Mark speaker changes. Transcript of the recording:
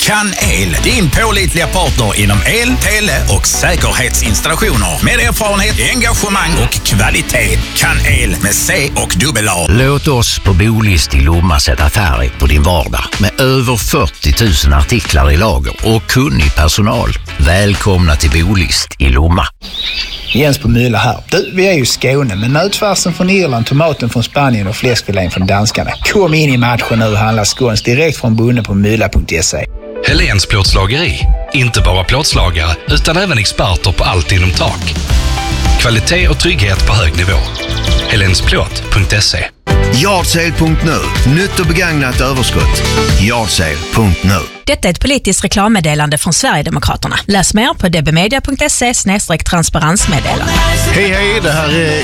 Speaker 1: Kan El, din pålitliga partner inom el, tele och säkerhetsinstallationer. Med erfarenhet, engagemang och kvalitet. Kan El med C och dubbel-A.
Speaker 2: Låt oss på Bolist i Lomma sätta färg på din vardag. Med över 40 000 artiklar i lager och kunnig personal. Välkomna till Bolist i Lomma.
Speaker 3: Jens på Müller här. Du, vi är ju i Skåne, men nötfärsen från Irland, tomaten från Spanien och fläskfilén från danskarna. Kom in i matchen nu och handla skåns direkt från bonden på mylla.se.
Speaker 4: Helens plåtslageri. Inte bara plåtslagare utan även experter på allt inom tak. Kvalitet och trygghet på hög nivå. Helensplåt.se.
Speaker 5: Yardsale.nu. Nytt och begagnat överskott. Yardsale.nu.
Speaker 6: Detta är ett politiskt reklammeddelande från Sverigedemokraterna. Läs mer på dbmedia.se/transparensmeddelande.
Speaker 7: Hej, det här är